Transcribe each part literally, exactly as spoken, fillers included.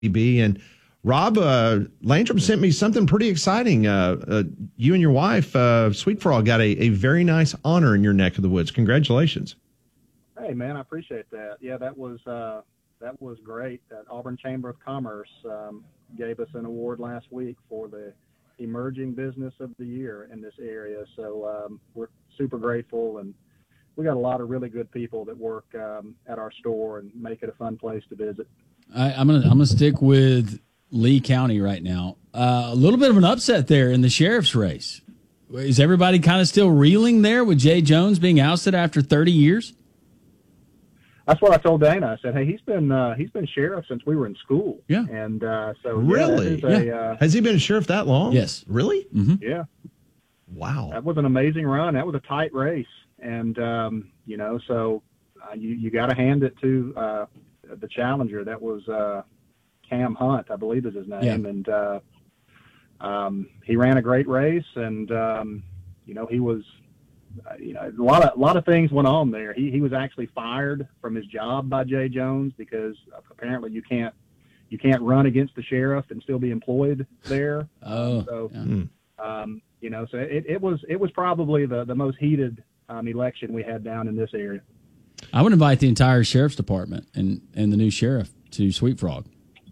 B. And Rob, uh, Landrum sent me something pretty exciting. Uh, uh, you and your wife, uh, Sweet Frog, got a, a very nice honor in your neck of the woods. Congratulations. Hey, man, I appreciate that. Yeah, that was uh, that was great. Uh, Auburn Chamber of Commerce um, gave us an award last week for the Emerging Business of the Year in this area. So um, we're super grateful, and we got a lot of really good people that work um, at our store and make it a fun place to visit. I, I'm gonna I'm gonna stick with Lee County right now. Uh, a little bit of an upset there in the sheriff's race. Is everybody kind of still reeling there with Jay Jones being ousted after thirty years? That's what I told Dana. I said, "Hey, he's been uh, he's been sheriff since we were in school." Yeah, and uh, so really, yeah, that is yeah. a, uh, has he been a sheriff that long? Yes, really. Mm-hmm. Yeah, wow, that was an amazing run. That was a tight race, and um, you know, so uh, you you got to hand it to uh, the challenger. That was uh, Cam Hunt, I believe is his name, yeah. and uh, um, he ran a great race, and um, you know, he was. Uh, you know, a lot of a lot of things went on there. He he was actually fired from his job by Jay Jones because apparently you can't you can't run against the sheriff and still be employed there. Oh, um, so yeah. um, you know, so it, it was it was probably the the most heated um, election we had down in this area. I would invite the entire sheriff's department and and the new sheriff to Sweet Frog.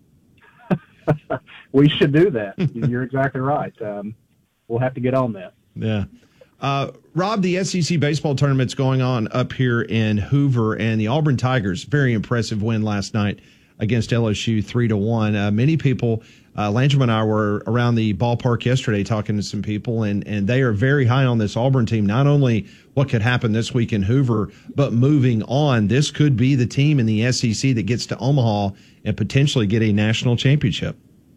We should do that. You're exactly right. Um, we'll have to get on that. Yeah. Uh, Rob, the S E C baseball tournament's going on up here in Hoover, and the Auburn Tigers, very impressive win last night against L S U, three to one. Uh, many people, uh, Landrum and I were around the ballpark yesterday talking to some people, and, and they are very high on this Auburn team. Not only what could happen this week in Hoover, but moving on, this could be the team in the S E C that gets to Omaha and potentially get a national championship.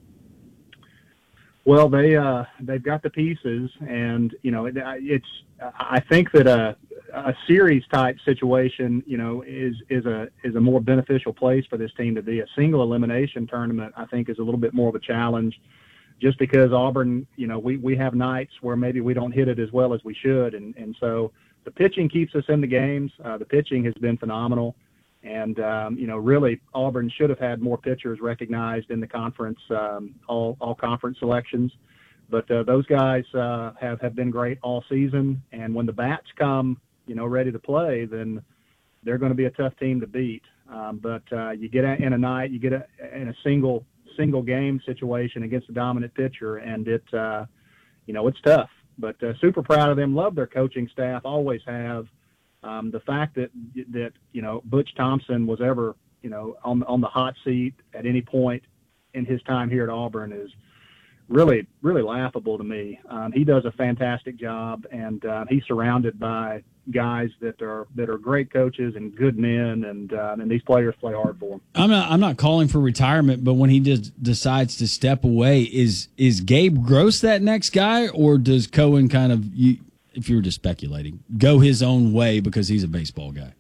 Well, they uh, they've got the pieces, and you know it, it's. I think that a a series type situation, you know, is is a is a more beneficial place for this team to be. A single elimination tournament, I think, is a little bit more of a challenge, just because Auburn, you know, we we have nights where maybe we don't hit it as well as we should, and and so the pitching keeps us in the games. Uh, the pitching has been phenomenal. And, um, you know, really Auburn should have had more pitchers recognized in the conference, um, all, all conference selections. But uh, those guys uh, have, have been great all season. And when the bats come, you know, ready to play, then they're going to be a tough team to beat. Um, but uh, you get in a night, you get a, in a single single game situation against a dominant pitcher, and it, uh, you know, it's tough. But uh, super proud of them. Love their coaching staff, always have. Um, the fact that that you know Butch Thompson was ever you know on on the hot seat at any point in his time here at Auburn is really really laughable to me. Um, he does a fantastic job, and uh, he's surrounded by guys that are that are great coaches and good men, and uh, and these players play hard for him. I'm not I'm not calling for retirement, but when he just decides to step away, is is Gabe Gross that next guy, or does Cohen kind of you? If you were just speculating, go his own way because he's a baseball guy?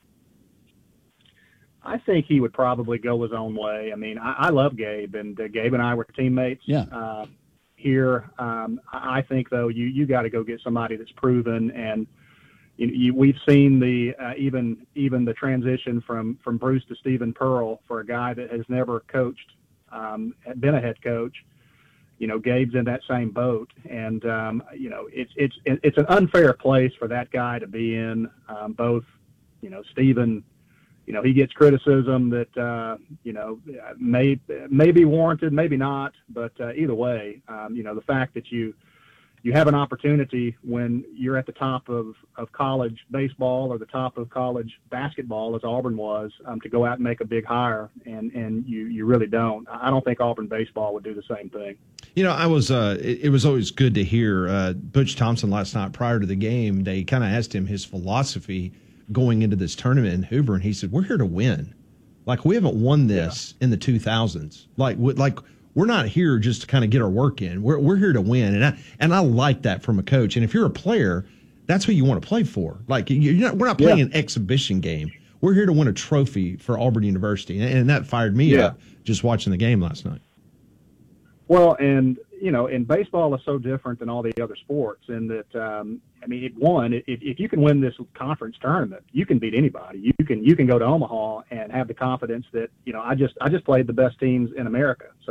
I think he would probably go his own way. I mean, I, I love Gabe, and uh, Gabe and I were teammates yeah. uh, here. Um, I think, though, you you got to go get somebody that's proven, and you, you, we've seen the uh, even even the transition from, from Bruce to Stephen Pearl for a guy that has never coached, um, been a head coach. You know, Gabe's in that same boat, and um, you know, it's it's it's an unfair place for that guy to be in. Um, both, you know, Stephen, you know, he gets criticism that uh, you know may may be warranted, maybe not, but uh, either way, um, you know, the fact that you you have an opportunity when you're at the top of, of college baseball or the top of college basketball, as Auburn was, um, to go out and make a big hire, and, and you, you really don't. I don't think Auburn baseball would do the same thing. You know, I was. Uh, it, it was always good to hear uh, Butch Thompson last night prior to the game. They kind of asked him his philosophy going into this tournament in Hoover, and he said, "We're here to win. Like we haven't won this yeah. in the two thousands. Like like." We're not here just to kind of get our work in. We're we're here to win, and I and I like that from a coach. And if you're a player, that's who you want to play for. Like you're not, we're not playing yeah. an exhibition game. We're here to win a trophy for Auburn University, and, and that fired me yeah. up just watching the game last night. Well, and you know, and baseball is so different than all the other sports in that, um, I mean, it, one, if, if you can win this conference tournament, you can beat anybody. You can you can go to Omaha and have the confidence that, you know, I just I just played the best teams in America. So